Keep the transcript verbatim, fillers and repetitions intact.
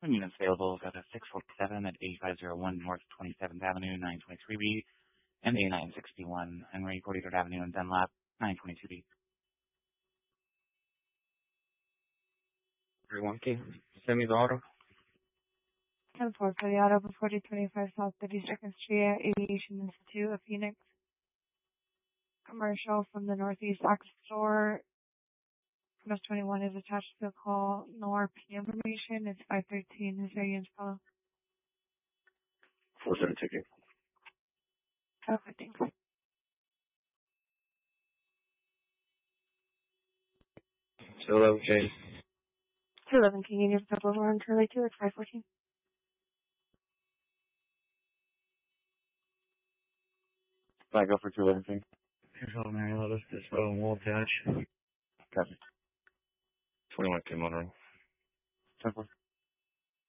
One units available. Got a six forty-seven at eighty-five oh one North twenty-seventh Avenue, nine twenty-three B, and A nine sixty-one Henry forty-third Avenue in Dunlap, nine twenty-two B. Everyone, can you send me the auto? ten four for the auto for forty twenty-five South thirty-second Street at Aviation Institute of Phoenix. Commercial from the Northeast Access Store. Plus twenty-one is attached to the call. No R P information. It's five thirteen. Is there your info? four seven ticket. Okay, thanks. two eleven K. two eleven King Union Purple Horn Curly two. It's five fourteen. I go for two eleven King. Here's all Mary Lotus. This phone will attach. Copy. twenty-one K motoring. ten four.